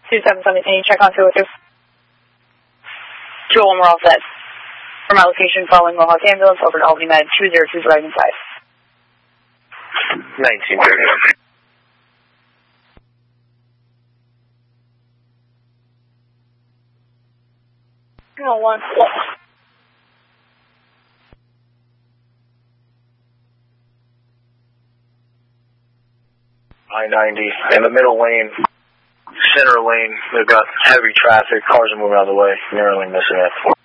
2717, can you check on 202? 201, we're all set. From our location, following Mohawk Ambulance, over to Albany Med, 202 Dragon 5. 1930. Oh, 1. I-90 in the middle lane, center lane. They've got heavy traffic. Cars are moving out of the way. Narrowly missing it.